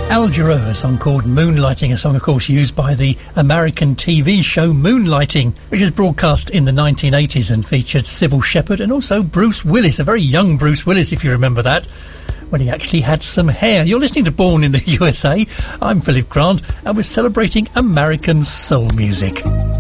Al Jarreau, a song called Moonlighting, a song of course used by the American TV show Moonlighting, which was broadcast in the 1980s and featured Sybil Shepherd and also Bruce Willis, a very young Bruce Willis if you remember that, when he actually had some hair. You're listening to Born in the USA. I'm Philip Grant and we're celebrating American soul music.